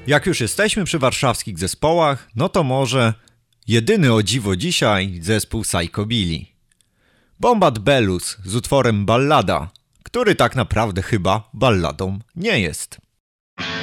Jak już jesteśmy przy warszawskich zespołach, no to może jedyny o dziwo dzisiaj zespół Psychobilly. Bombat Bellus z utworem Ballada, który tak naprawdę chyba balladą nie jest.